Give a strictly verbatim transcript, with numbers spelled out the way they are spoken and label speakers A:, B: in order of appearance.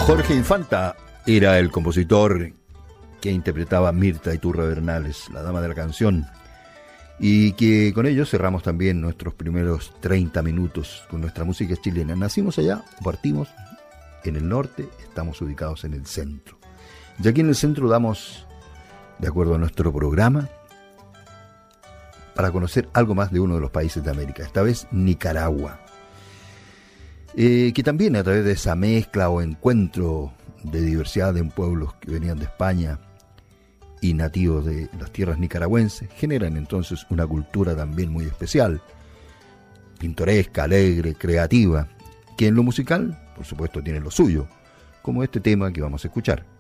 A: Jorge Infanta era el compositor que interpretaba Mirta Iturra Bernales, la dama de la canción, y que con ello cerramos también nuestros primeros treinta minutos con nuestra música chilena. Nacimos allá, partimos en el norte, estamos ubicados en el centro. Y aquí en el centro damos, de acuerdo a nuestro programa, para conocer algo más de uno de los países de América, esta vez Nicaragua. Eh, que también a través de esa mezcla o encuentro de diversidad de pueblos que venían de España y nativos de las tierras nicaragüenses, generan entonces una cultura también muy especial, pintoresca, alegre, creativa, que en lo musical, por supuesto, tiene lo suyo, como este tema que vamos a escuchar.